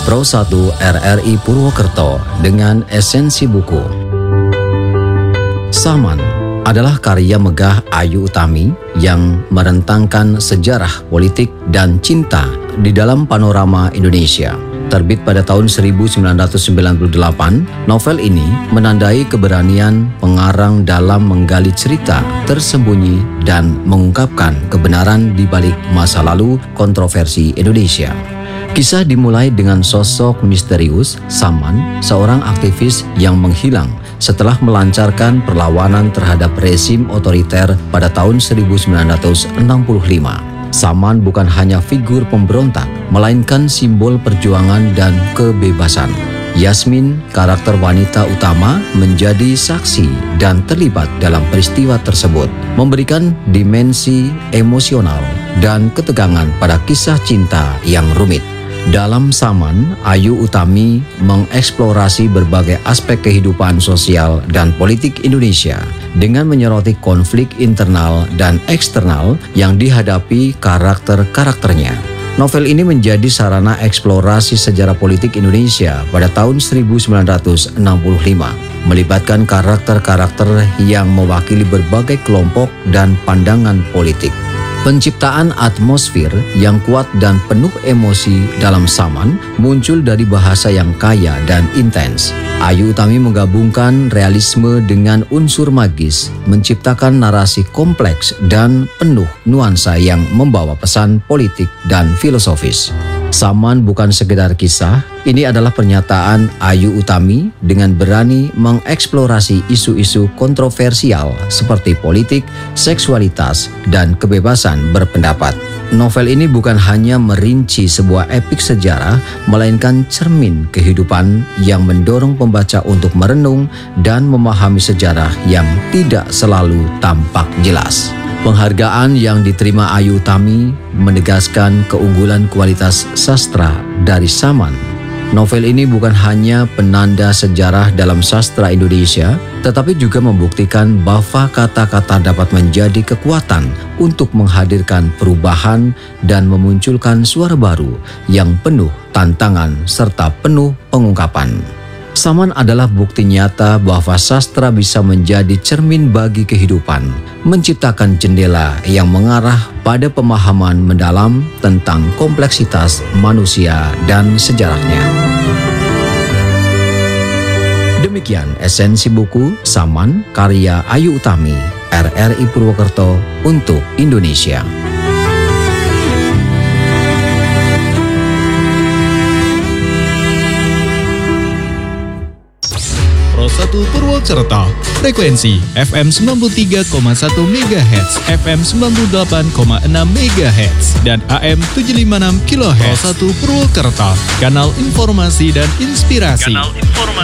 Pro 1 RRI Purwokerto dengan esensi buku. Saman adalah karya megah Ayu Utami yang merentangkan sejarah politik dan cinta di dalam panorama Indonesia. Terbit pada tahun 1998, novel ini menandai keberanian pengarang dalam menggali cerita tersembunyi dan mengungkapkan kebenaran di balik masa lalu kontroversi Indonesia. Kisah dimulai dengan sosok misterius Saman, seorang aktivis yang menghilang setelah melancarkan perlawanan terhadap rezim otoriter pada tahun 1965. Saman bukan hanya figur pemberontak, melainkan simbol perjuangan dan kebebasan. Yasmin, karakter wanita utama, menjadi saksi dan terlibat dalam peristiwa tersebut, memberikan dimensi emosional dan ketegangan pada kisah cinta yang rumit. Dalam Saman, Ayu Utami mengeksplorasi berbagai aspek kehidupan sosial dan politik Indonesia dengan menyoroti konflik internal dan eksternal yang dihadapi karakter-karakternya. Novel ini menjadi sarana eksplorasi sejarah politik Indonesia pada tahun 1965, melibatkan karakter-karakter yang mewakili berbagai kelompok dan pandangan politik. Penciptaan atmosfer yang kuat dan penuh emosi dalam Saman muncul dari bahasa yang kaya dan intens. Ayu Utami menggabungkan realisme dengan unsur magis, menciptakan narasi kompleks dan penuh nuansa yang membawa pesan politik dan filosofis. Saman bukan sekedar kisah, ini adalah pernyataan Ayu Utami dengan berani mengeksplorasi isu-isu kontroversial seperti politik, seksualitas, dan kebebasan berpendapat. Novel ini bukan hanya merinci sebuah epik sejarah, melainkan cermin kehidupan yang mendorong pembaca untuk merenung dan memahami sejarah yang tidak selalu tampak jelas. Penghargaan yang diterima Ayu Utami menegaskan keunggulan kualitas sastra dari Saman. Novel ini bukan hanya penanda sejarah dalam sastra Indonesia, tetapi juga membuktikan bahwa kata-kata dapat menjadi kekuatan untuk menghadirkan perubahan dan memunculkan suara baru yang penuh tantangan serta penuh pengungkapan. Saman adalah bukti nyata bahwa sastra bisa menjadi cermin bagi kehidupan, menciptakan jendela yang mengarah pada pemahaman mendalam tentang kompleksitas manusia dan sejarahnya. Demikian esensi buku Saman karya Ayu Utami, RRI Purwokerto untuk Indonesia. Pro 1 Purwokerto, frekuensi FM 93,1 MHz, FM 98,6 MHz, dan AM 756 kHz. Pro 1 Purwokerto, kanal informasi dan inspirasi.